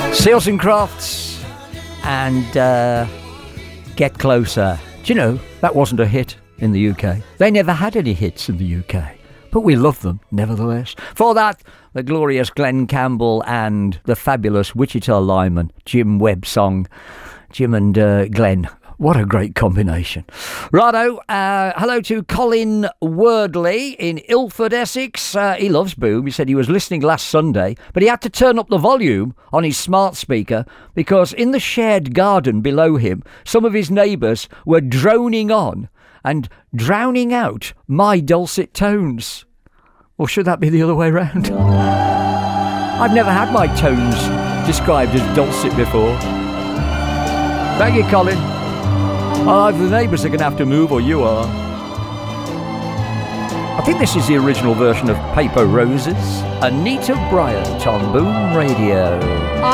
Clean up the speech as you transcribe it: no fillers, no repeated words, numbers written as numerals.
Seals and Crofts and Get Closer. Do you know, that wasn't a hit in the UK. They never had any hits in the UK. But we love them, nevertheless. For that, the glorious Glenn Campbell and the fabulous Wichita lineman, Jim Webb song. Jim and Glenn. What a great combination. Righto, hello to Colin Wordley in Ilford, Essex. He loves Boom. He said he was listening last Sunday, but he had to turn up the volume on his smart speaker because in the shared garden below him, some of his neighbours were droning on and drowning out my dulcet tones. Or should that be the other way round? I've never had my tones described as dulcet before. Thank you, Colin. Either the neighbours are going to have to move or you are. I think this is the original version of Paper Roses. Anita Bryant on Boom Radio.